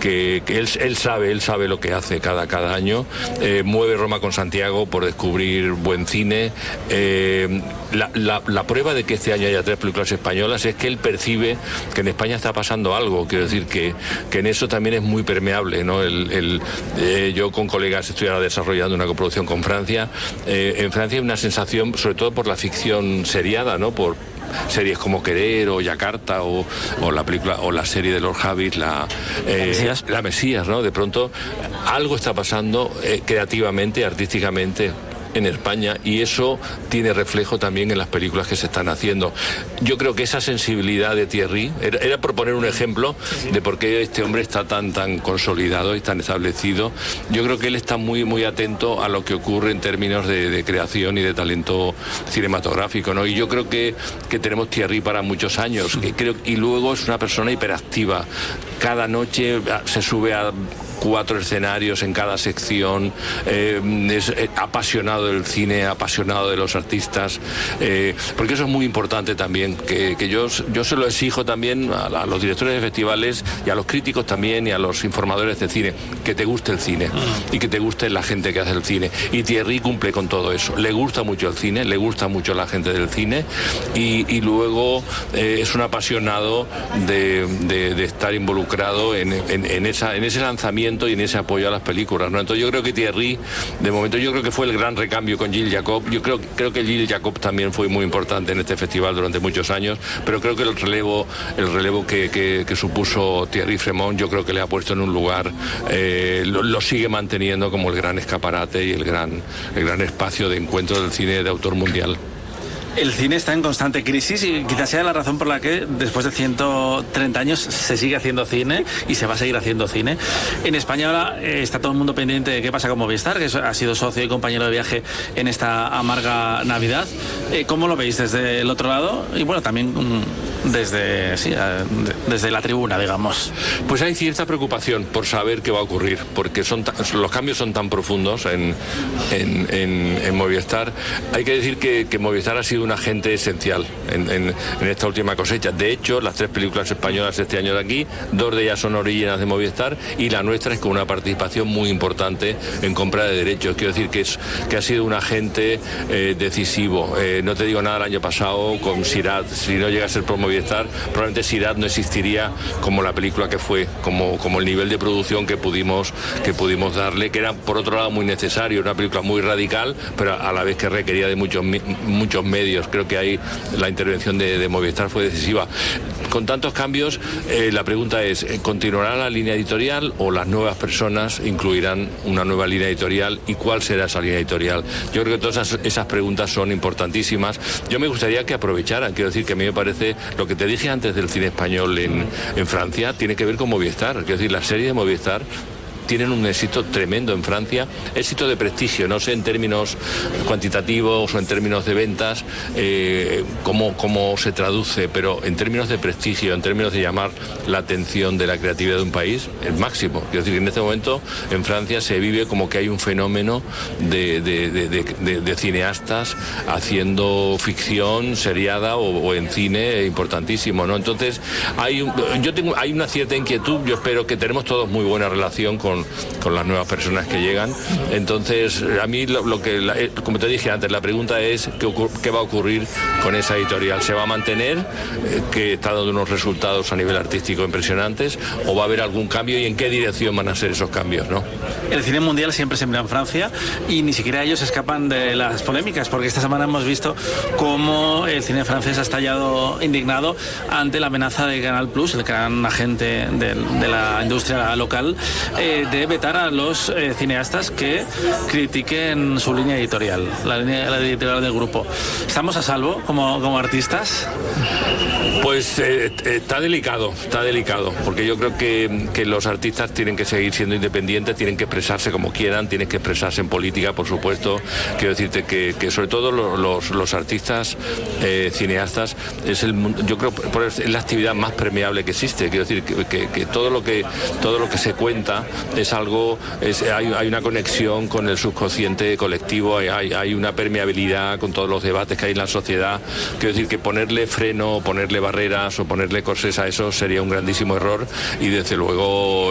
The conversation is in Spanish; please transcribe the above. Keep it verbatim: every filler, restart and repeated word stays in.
que, que él, él sabe, él sabe lo que hace cada, cada año, eh, mueve Roma con Santiago por descubrir buen cine. Eh, la, la, la prueba de que este año haya tres películas españolas es que él percibe que en España está pasando algo, quiero decir que, que en eso también es muy permeable, ¿no? El, el, eh, yo con colegas estoy ahora desarrollando una coproducción con Francia. Eh, en Francia hay una sensación, sobre todo por la ficción seriada, ¿no? Por series como Querer o Yakarta o, o la película o la serie de Lord Habit, la, eh, Mesías. la Mesías, ¿no? De pronto algo está pasando eh, creativamente, artísticamente en España, y eso tiene reflejo también en las películas que se están haciendo. Yo creo que esa sensibilidad de Thierry era, era por poner un ejemplo de por qué este hombre está tan tan consolidado y tan establecido. Yo creo que él está muy muy atento a lo que ocurre en términos de, de creación y de talento cinematográfico, ¿no? Y yo creo que, que tenemos Thierry para muchos años. Y, creo, y luego es una persona hiperactiva. Cada noche se sube a cuatro escenarios en cada sección, eh, es eh, apasionado del cine, apasionado de los artistas, eh, porque eso es muy importante también, que, que yo, yo se lo exijo también a, a los directores de festivales y a los críticos también y a los informadores de cine, que te guste el cine y que te guste la gente que hace el cine. Y Thierry cumple con todo eso, le gusta mucho el cine, le gusta mucho la gente del cine y, y luego eh, es un apasionado de, de, de estar involucrado en, en, en, esa, en ese lanzamiento y en ese apoyo a las películas, ¿no? Entonces yo creo que Thierry, de momento, yo creo que fue el gran recambio con Gilles Jacob. Yo creo, creo que Gilles Jacob también fue muy importante en este festival durante muchos años, pero creo que el relevo, el relevo que, que, que supuso Thierry Fremont, yo creo que le ha puesto en un lugar, eh, lo, lo sigue manteniendo como el gran escaparate y el gran, el gran espacio de encuentro del cine de autor mundial. El cine está en constante crisis y quizás sea la razón por la que después de ciento treinta años se sigue haciendo cine y se va a seguir haciendo cine. En España ahora eh, está todo el mundo pendiente de qué pasa con Movistar, que ha sido socio y compañero de viaje en esta amarga Navidad. Eh, ¿Cómo lo veis desde el otro lado? Y bueno, también mm, desde, sí, a, de, desde la tribuna, digamos. Pues hay cierta preocupación por saber qué va a ocurrir, porque son los cambios son tan profundos en, en, en, en Movistar. Hay que decir que, que Movistar ha sido un agente esencial en, en, en esta última cosecha. De hecho, las tres películas españolas este año de aquí, dos de ellas son originales de Movistar y la nuestra es con una participación muy importante en compra de derechos. Quiero decir que, es, que ha sido un agente eh, decisivo. Eh, no te digo nada el año pasado con Sirat. Si no llega a ser por Movistar, probablemente Sirat no existiría como la película que fue, como, como el nivel de producción que pudimos, que pudimos darle, que era por otro lado muy necesario, una película muy radical, pero a la vez que requería de muchos, muchos medios. Creo que ahí la intervención de, de Movistar fue decisiva. Con tantos cambios, eh, la pregunta es, ¿continuará la línea editorial o las nuevas personas incluirán una nueva línea editorial y cuál será esa línea editorial? Yo creo que todas esas, esas preguntas son importantísimas. Yo me gustaría que aprovecharan, quiero decir que a mí me parece, lo que te dije antes del cine español en, en Francia, tiene que ver con Movistar. Quiero decir, la serie de Movistar tienen un éxito tremendo en Francia, éxito de prestigio, no sé en términos cuantitativos o en términos de ventas eh, cómo, cómo se traduce, pero en términos de prestigio, en términos de llamar la atención de la creatividad de un país, el máximo. Quiero decir que en este momento en Francia se vive como que hay un fenómeno de, de, de, de, de, de cineastas haciendo ficción seriada o, o en cine importantísimo, ¿no? Entonces hay, un, yo tengo, hay una cierta inquietud, yo espero que tenemos todos muy buena relación con Con, con las nuevas personas que llegan. Entonces, a mí lo, lo que, la, como te dije antes, la pregunta es ¿qué, ocur, qué va a ocurrir con esa editorial? ¿Se va a mantener, eh, que está dando unos resultados a nivel artístico impresionantes, o va a haber algún cambio y en qué dirección van a ser esos cambios, ¿no? El cine mundial siempre se mira en Francia y ni siquiera ellos escapan de las polémicas, porque esta semana hemos visto cómo el cine francés ha estallado indignado ante la amenaza de Canal Plus, el gran agente de, de la industria local, eh, de vetar a los eh, cineastas que critiquen su línea editorial, la línea la editorial del grupo. ¿Estamos a salvo como, como artistas? Pues eh, está delicado, está delicado, porque yo creo que, que los artistas tienen que seguir siendo independientes, tienen que expresarse como quieran, tienen que expresarse en política, por supuesto. Quiero decirte que, que sobre todo los, los, los artistas eh, cineastas, es el, yo creo que es la actividad más permeable que existe. Quiero decir que, que, que todo lo que todo lo que se cuenta es algo, es, hay, hay una conexión con el subconsciente colectivo, hay, hay, hay una permeabilidad con todos los debates que hay en la sociedad. Quiero decir que ponerle freno, ponerle barreras o ponerle corsés a eso sería un grandísimo error y desde luego